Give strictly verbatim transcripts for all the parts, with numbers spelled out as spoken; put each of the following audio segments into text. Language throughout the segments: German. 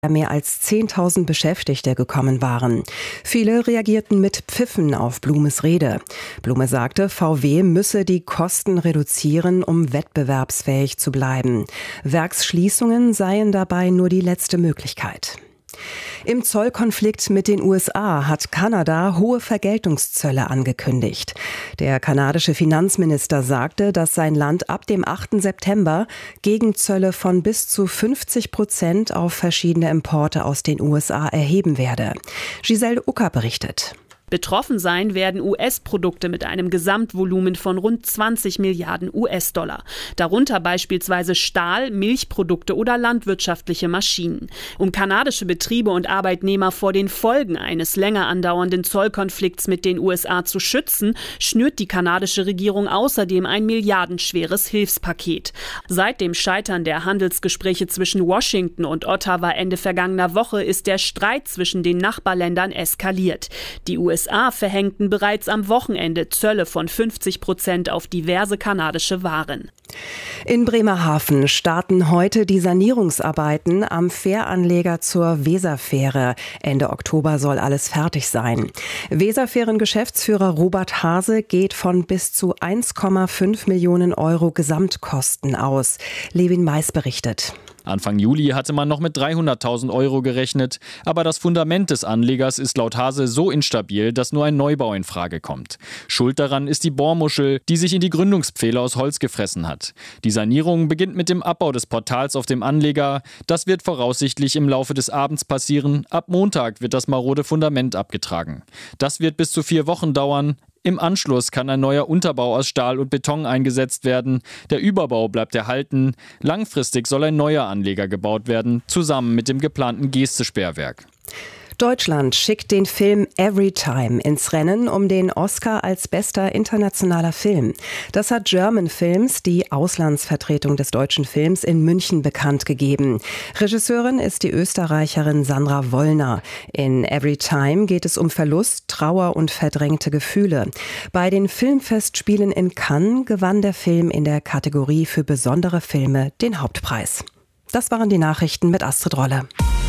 mehr als zehntausend Beschäftigte gekommen waren. Viele reagierten mit Pfiffen auf Blumes Rede. Blume sagte, V W müsse die Kosten reduzieren, um wettbewerbsfähig zu bleiben. Werksschließungen seien dabei nur die letzte Möglichkeit. Im Zollkonflikt mit den U S A hat Kanada hohe Vergeltungszölle angekündigt. Der kanadische Finanzminister sagte, dass sein Land ab dem achten September Gegenzölle von bis zu fünfzig Prozent auf verschiedene Importe aus den U S A erheben werde. Giselle Ucker berichtet. Betroffen sein werden U S-Produkte mit einem Gesamtvolumen von rund zwanzig Milliarden U S-Dollar. Darunter beispielsweise Stahl, Milchprodukte oder landwirtschaftliche Maschinen. Um kanadische Betriebe und Arbeitnehmer vor den Folgen eines länger andauernden Zollkonflikts mit den U S A zu schützen, schnürt die kanadische Regierung außerdem ein milliardenschweres Hilfspaket. Seit dem Scheitern der Handelsgespräche zwischen Washington und Ottawa Ende vergangener Woche ist der Streit zwischen den Nachbarländern eskaliert. Die U S A verhängten bereits am Wochenende Zölle von fünfzig Prozent auf diverse kanadische Waren. In Bremerhaven starten heute die Sanierungsarbeiten am Fähranleger zur Weserfähre. Ende Oktober soll alles fertig sein. Weserfähren-Geschäftsführer Robert Hase geht von bis zu eins Komma fünf Millionen Euro Gesamtkosten aus. Levin Mais berichtet. Anfang Juli hatte man noch mit dreihunderttausend Euro gerechnet, aber das Fundament des Anlegers ist laut Hase so instabil, dass nur ein Neubau in Frage kommt. Schuld daran ist die Bohrmuschel, die sich in die Gründungspfähle aus Holz gefressen hat. Die Sanierung beginnt mit dem Abbau des Portals auf dem Anleger. Das wird voraussichtlich im Laufe des Abends passieren. Ab Montag wird das marode Fundament abgetragen. Das wird bis zu vier Wochen dauern. Im Anschluss kann ein neuer Unterbau aus Stahl und Beton eingesetzt werden. Der Überbau bleibt erhalten. Langfristig soll ein neuer Anleger gebaut werden, zusammen mit dem geplanten Geestesperrwerk. Deutschland schickt den Film Everytime ins Rennen um den Oscar als bester internationaler Film. Das hat German Films, die Auslandsvertretung des deutschen Films, in München bekannt gegeben. Regisseurin ist die Österreicherin Sandra Wollner. In Everytime geht es um Verlust, Trauer und verdrängte Gefühle. Bei den Filmfestspielen in Cannes gewann der Film in der Kategorie für besondere Filme den Hauptpreis. Das waren die Nachrichten mit Astrid Rolle.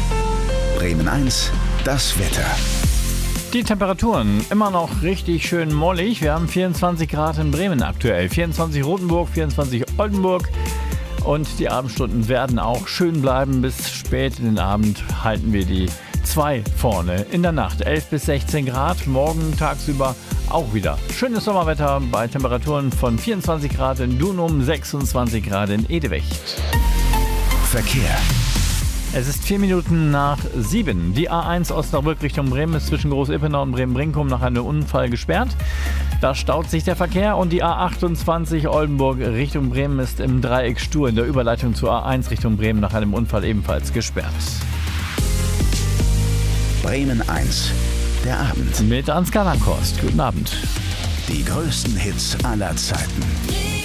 Bremen eins, das Wetter. Die Temperaturen immer noch richtig schön mollig. Wir haben vierundzwanzig Grad in Bremen aktuell, vierundzwanzig Rotenburg, vierundzwanzig Oldenburg. Und die Abendstunden werden auch schön bleiben. Bis spät in den Abend halten wir die zwei vorne. In der Nacht elf bis sechzehn Grad, morgen tagsüber auch wieder schönes Sommerwetter bei Temperaturen von vierundzwanzig Grad in Dunum, sechsundzwanzig Grad in Edewecht. Verkehr. Es ist vier Minuten nach sieben. Die A eins Osnabrück Richtung Bremen ist zwischen Groß-Ippenau und Bremen-Brinkum nach einem Unfall gesperrt. Da staut sich der Verkehr und die A achtundzwanzig Oldenburg Richtung Bremen ist im Dreieck stur in der Überleitung zur A eins Richtung Bremen nach einem Unfall ebenfalls gesperrt. Bremen eins, der Abend. Mit Ansgar Lakhorst. Guten Abend. Die größten Hits aller Zeiten.